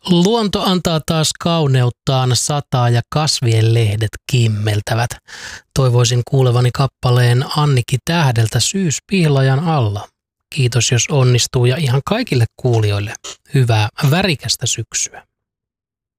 Luonto antaa taas kauneuttaan, sataa ja kasvien lehdet kimmeltävät. Toivoisin kuulevani kappaleen Anniki Tähdeltä Syys pihlajan alla. Kiitos jos onnistuu ja ihan kaikille kuulijoille hyvää värikästä syksyä.